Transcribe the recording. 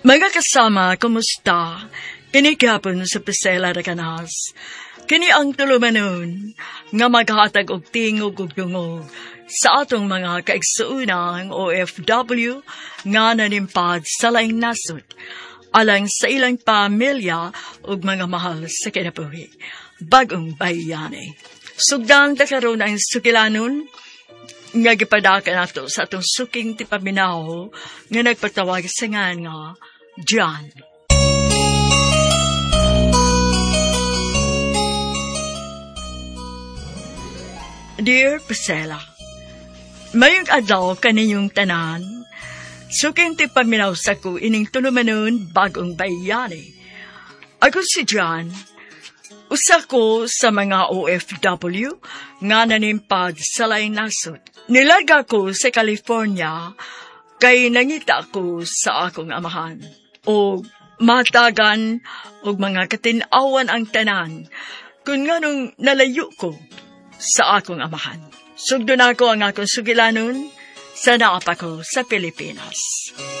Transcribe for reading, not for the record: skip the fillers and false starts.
Mga kasama, kumusta? Kini gapon sa Pesela da Canas. Kini ang tulumanon nga maghatag og tingog ug dungog sa atong mga kaigsuunang OFW nga nanimpad sa laing nasod alang sa ilang pamilya ug mga mahal sa kinabuhi. Bagong bayani. Sugdang karon ang sukilanon nga gipadaka nato sa atong suking tipaminaw nga nagpatawag sa nga John. Dear Priscilla, mayong adlaw kaninyong tanan, suking tipaminaw sa ko ining tulumanon bagong bayani. Ako si John, usa ko sa mga OFW nga nanimpad sa laing nasod. Nilarga ko sa California kay nangita ko sa akong amahan. O matagan og mga katinawan ang tanan kung nganong nalayo ko sa akong amahan. Sugdo na ko ang akong sugilanon sa naapa ko sa Pilipinas.